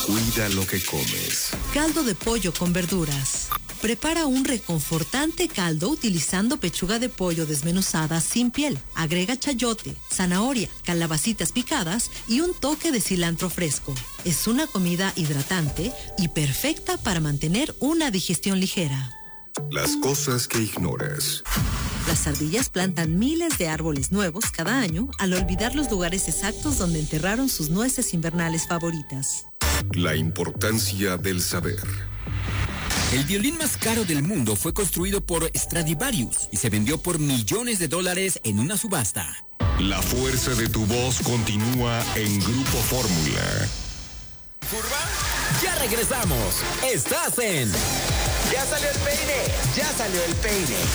Cuida lo que comes. Caldo de pollo con verduras. Prepara un reconfortante caldo utilizando pechuga de pollo desmenuzada sin piel. Agrega chayote, zanahoria, calabacitas picadas y un toque de cilantro fresco. Es una comida hidratante y perfecta para mantener una digestión ligera. Las cosas que ignoras. Las ardillas plantan miles de árboles nuevos cada año al olvidar los lugares exactos donde enterraron sus nueces invernales favoritas. La importancia del saber. El violín más caro del mundo fue construido por Stradivarius y se vendió por millones de dólares en una subasta. La fuerza de tu voz continúa en Grupo Fórmula. ¿Curva? Ya regresamos. Estás en... Ya salió el peine.